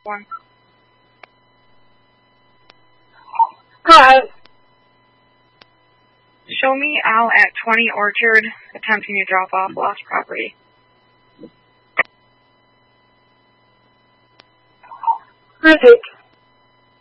One. Hi. Show me Al at 20 Orchard attempting to drop off lost property. Repeat.